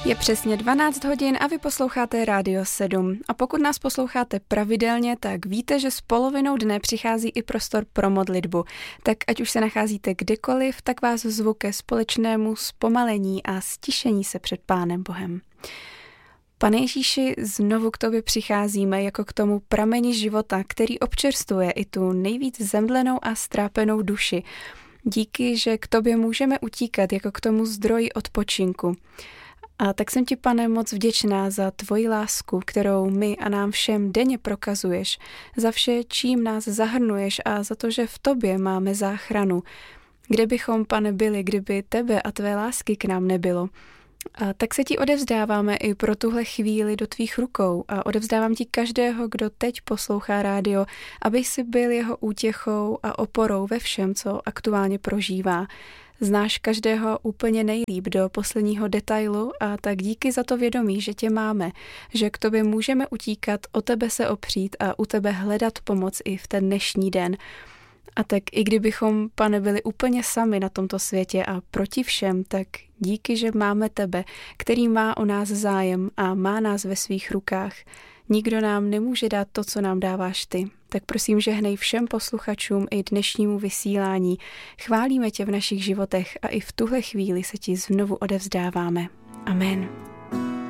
Je přesně 12 hodin a vy posloucháte Rádio 7. A pokud nás posloucháte pravidelně, tak víte, že s polovinou dne přichází i prostor pro modlitbu. Tak ať už se nacházíte kdekoliv, tak vás zvu ke společnému zpomalení a stišení se před Pánem Bohem. Pane Ježíši, znovu k tobě přicházíme jako k tomu prameni života, který občerstvuje i tu nejvíc zemdlenou a strápenou duši. Díky, že k tobě můžeme utíkat jako k tomu zdroji odpočinku. A tak jsem ti, Pane, moc vděčná za tvoji lásku, kterou my a nám všem denně prokazuješ, za vše, čím nás zahrnuješ a za to, že v tobě máme záchranu. Kde bychom, Pane, byli, kdyby tebe a tvé lásky k nám nebylo? A tak se ti odevzdáváme i pro tuhle chvíli do tvých rukou a odevzdávám ti každého, kdo teď poslouchá rádio, aby si byl jeho útěchou a oporou ve všem, co aktuálně prožívá. Znáš každého úplně nejlíp do posledního detailu a tak díky za to vědomí, že tě máme, že k tobě můžeme utíkat, o tebe se opřít a u tebe hledat pomoc i v ten dnešní den. A tak i kdybychom, Pane, byli úplně sami na tomto světě a proti všem, tak díky, že máme tebe, který má o nás zájem a má nás ve svých rukách. Nikdo nám nemůže dát to, co nám dáváš ty. Tak prosím, žehnej všem posluchačům i dnešnímu vysílání. Chválíme tě v našich životech a i v tuhle chvíli se ti znovu odevzdáváme. Amen.